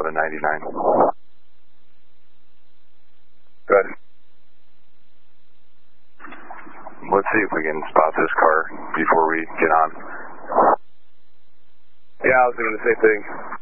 1199. Good. Let's see if we can spot this car before we get on. Yeah, I was doing the same thing.